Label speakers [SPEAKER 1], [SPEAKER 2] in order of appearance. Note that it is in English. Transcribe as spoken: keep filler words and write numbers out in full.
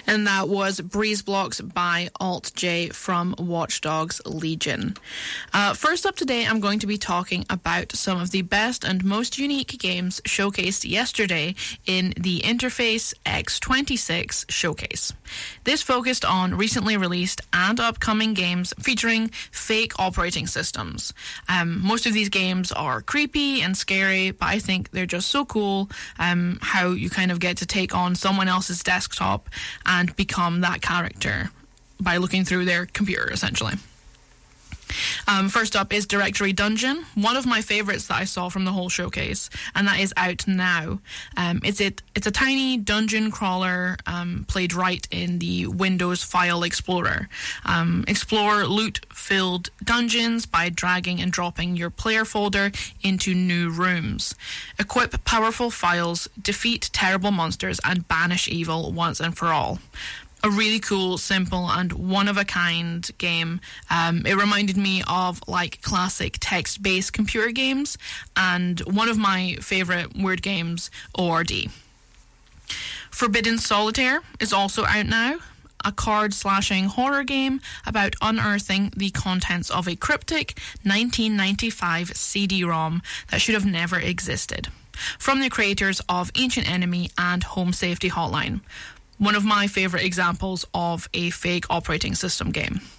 [SPEAKER 1] And that was Breeze Blocks by Alt J from Watch Dogs Legion. Uh, first up today, I'm going to be talking about some of the best and most unique games showcased yesterday in the Interface X twenty-six showcase. This focused on recently released and upcoming games featuring fake operating systems. Um, most of these games are creepy and scary, but I think they're just so cool um, how you kind of get to take on someone else's desktop and become that character by looking through their computer, essentially. Um, first up is Directory Dungeon, one of my favourites that I saw from the whole showcase, and that is out now. Um, it's, it, it's a tiny dungeon crawler um, played right in the Windows File Explorer. Um, explore loot-filled dungeons by dragging and dropping your player folder into new rooms. Equip powerful files, defeat terrible monsters, and banish evil once and for all. A really cool, simple, and one-of-a-kind game. Um, it reminded me of, like, classic text-based computer games, and one of my favourite word games, O R D. Forbidden Solitaire is also out now, a card-slashing horror game about unearthing the contents of a cryptic nineteen ninety-five C D ROM that should have never existed. From the creators of Ancient Enemy and Home Safety Hotline. One of my favourite examples of a fake operating system game.